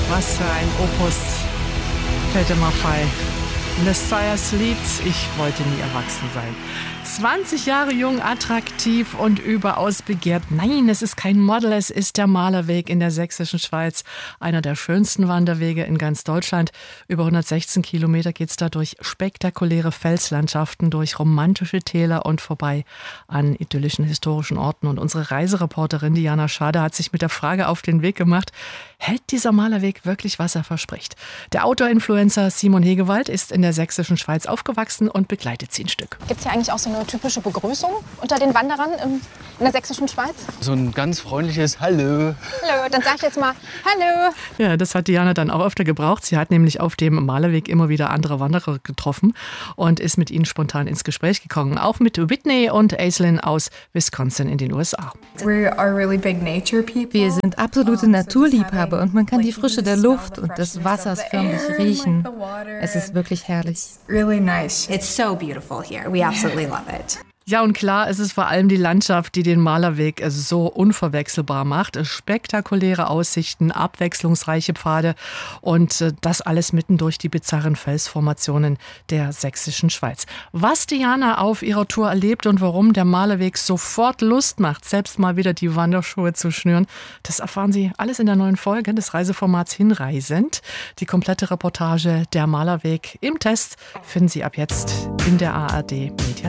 Was für ein Opus. Fällt immer frei. Messiahs Lied, ich wollte nie erwachsen sein. 20 Jahre jung, attraktiv und überaus begehrt. Nein, es ist kein Model, es ist der Malerweg in der sächsischen Schweiz. Einer der schönsten Wanderwege in ganz Deutschland. Über 116 Kilometer geht es da durch spektakuläre Felslandschaften, durch romantische Täler und vorbei an idyllischen historischen Orten. Und unsere Reisereporterin Diana Schade hat sich mit der Frage auf den Weg gemacht, hält dieser Malerweg wirklich, was er verspricht? Der Outdoor-Influencer Simon Hegewald ist in der sächsischen Schweiz aufgewachsen und begleitet sie ein Stück. Gibt es hier eigentlich auch so eine typische Begrüßung unter den Wanderern in der sächsischen Schweiz? So ein ganz freundliches Hallo. Hallo, dann sag ich jetzt mal Hallo. Ja, das hat Diana dann auch öfter gebraucht. Sie hat nämlich auf dem Malerweg immer wieder andere Wanderer getroffen und ist mit ihnen spontan ins Gespräch gekommen. Auch mit Whitney und Aislinn aus Wisconsin in den USA. Wir sind absolute Naturliebhaber und man kann die Frische der Luft und des Wassers förmlich riechen. Es ist wirklich herrlich. It's so beautiful here. We absolutely love it. Ja, und klar, es ist vor allem die Landschaft, die den Malerweg so unverwechselbar macht. Spektakuläre Aussichten, abwechslungsreiche Pfade und das alles mitten durch die bizarren Felsformationen der sächsischen Schweiz. Was Diana auf ihrer Tour erlebt und warum der Malerweg sofort Lust macht, selbst mal wieder die Wanderschuhe zu schnüren, das erfahren Sie alles in der neuen Folge des Reiseformats Hinreisend. Die komplette Reportage Der Malerweg im Test finden Sie ab jetzt in der ARD Mediathek.